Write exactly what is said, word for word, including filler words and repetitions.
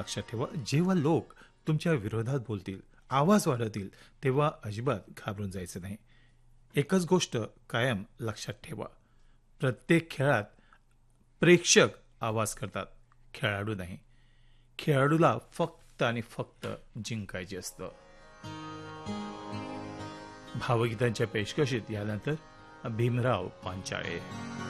लक्षात ठेवा, जेव्हा लोक तुमच्या विरोधात बोलतील, आवाज वाढवतील, तेव्हा अजिबात घाबरून जायचं नाही. एकच गोष्ट कायम लक्षात ठेवा, प्रत्येक खेळात प्रेक्षक आवाज करतात, खेळाडू नाही. खेळाडूला फक्त आणि फक्त जिंकायचे असतं. भावगीतांच्या पेशकशीत यानंतर भीमराव पांचाळे.